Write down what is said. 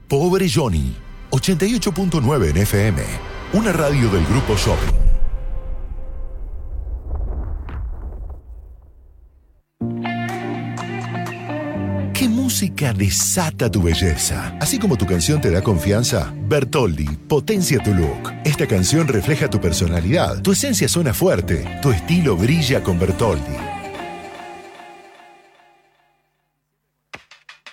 Pobre Johnny, 88.9 en FM, una radio del Grupo Shopping. ¿Qué música desata tu belleza? Así como tu canción te da confianza, Bertoldi potencia tu look. Esta canción refleja tu personalidad, tu esencia suena fuerte, tu estilo brilla con Bertoldi.